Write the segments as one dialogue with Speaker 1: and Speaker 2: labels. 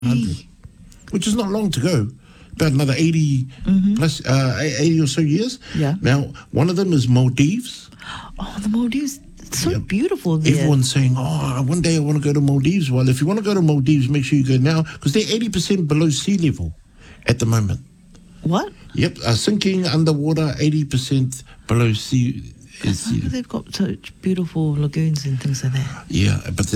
Speaker 1: 100, which is not long to go. About another 80 plus 80 or so years.
Speaker 2: Yeah.
Speaker 1: Now, one of them is Maldives.
Speaker 2: Oh, the Maldives. It's so
Speaker 1: Yep.
Speaker 2: beautiful there.
Speaker 1: Everyone's saying, "Oh, one day I want to go to Maldives." Well, if you want to go to Maldives, make sure you go now because they're 80% below sea level at the moment.
Speaker 2: What?
Speaker 1: Yep, sinking underwater, 80% below sea.
Speaker 2: They've got such beautiful lagoons and things like that.
Speaker 1: Yeah, but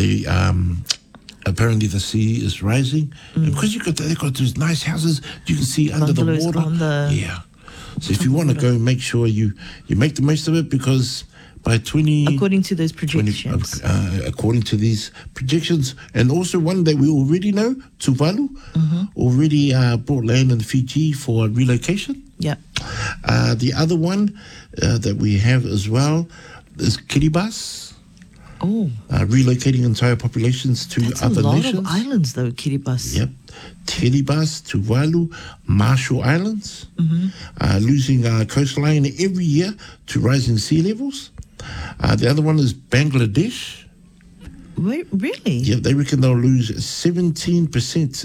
Speaker 1: apparently the sea is rising. And because they've got those nice houses, you can see under the
Speaker 2: Bungalows
Speaker 1: water.
Speaker 2: on the-
Speaker 1: Yeah. So if you want to go, make sure you make the most of it because by 20...
Speaker 2: According to those projections.
Speaker 1: according to these projections. And also one that we already know, Tuvalu, already bought land in Fiji for relocation.
Speaker 2: Yeah.
Speaker 1: The other one that we have as well is Kiribati,
Speaker 2: Oh,
Speaker 1: relocating entire populations to
Speaker 2: that's
Speaker 1: other
Speaker 2: a lot
Speaker 1: nations.
Speaker 2: of islands, though, Kiribati.
Speaker 1: Yep. Kiribati, Tuvalu, Marshall Islands, losing coastline every year to rising sea levels. The other one is Bangladesh.
Speaker 2: Wait, really?
Speaker 1: Yeah, they reckon they'll lose 17%,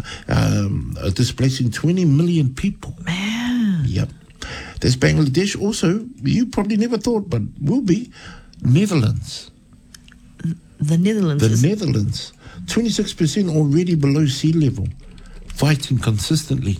Speaker 1: displacing 20 million people.
Speaker 2: Man.
Speaker 1: Yep. There's Bangladesh also. You probably never thought, but will be Netherlands.
Speaker 2: The Netherlands.
Speaker 1: The Netherlands, 26% already below sea level, fighting consistently.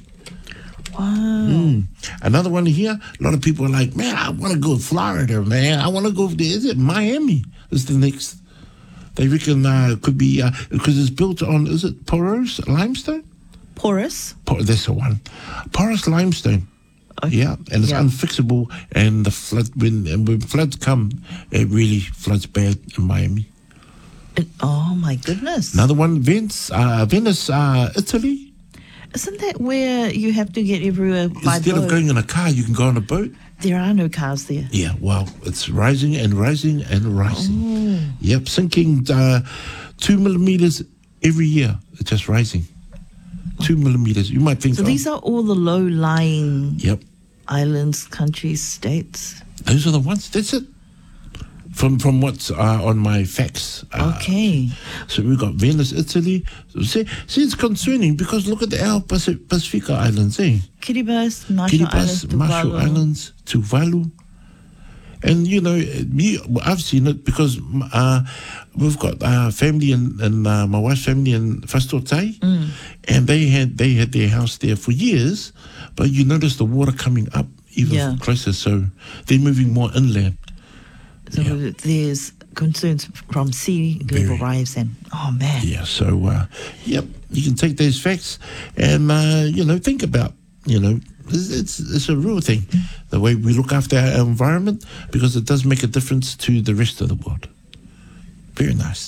Speaker 2: Wow.
Speaker 1: Another one here, a lot of people are like, man, I want to go to Florida, man. I want to go, is it Miami? Is the next. They reckon could be, because it's built on, is it porous limestone?
Speaker 2: Porous.
Speaker 1: That's the one. Porous limestone.
Speaker 2: Okay.
Speaker 1: Yeah, and it's unfixable, and the flood, when floods come, it really floods bad in Miami.
Speaker 2: Oh, my goodness.
Speaker 1: Another one, Venice, Italy.
Speaker 2: Isn't that where you have to get everywhere by
Speaker 1: Instead
Speaker 2: boat?
Speaker 1: of going in a car, you can go on a boat.
Speaker 2: There are no cars there.
Speaker 1: Yeah, well, it's rising and rising and rising. Yep, sinking 2 millimeters every year. It's just rising. 2 millimeters. You might think,
Speaker 2: So these are all the low-lying
Speaker 1: yep,
Speaker 2: islands, countries, states.
Speaker 1: those are the ones. That's it. From what's on my facts.
Speaker 2: Okay.
Speaker 1: So we've got Venice, Italy. See, it's concerning because look at the Pacifica Islands, eh?
Speaker 2: Kiribati, Marshall Islands,
Speaker 1: Kiribati, Marshall
Speaker 2: Tuvalu.
Speaker 1: Islands, Tuvalu. And, you know, I've seen it because we've got family and my wife's family in Fastotai, and they had their house there for years, but you notice the water coming up even closer, so they're moving more inland.
Speaker 2: So there's concerns from sea level rise and, oh, man.
Speaker 1: Yeah, so, yep, you can take those facts and, think about, it's a real thing, the way we look after our environment, because it does make a difference to the rest of the world. Very nice.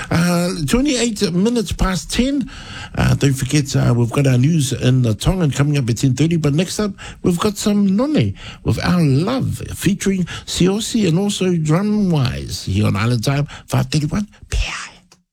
Speaker 1: 28 minutes past 10. Don't forget, we've got our news in Tongan coming up at 10:30. But next up, we've got some none with Our Love, featuring Siosi and also Drumwise here on Island Time 531.